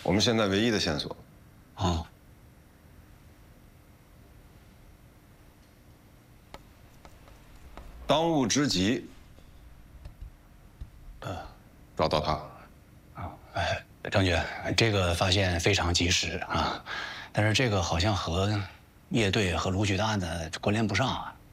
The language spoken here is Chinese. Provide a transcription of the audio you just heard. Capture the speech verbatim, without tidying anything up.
我们现在唯一的线索。 哦。 当务之急，呃，找到他。 啊，哎，张局，这个发现非常及时啊，但是这个好像和叶队和卢局的案子关联不上啊。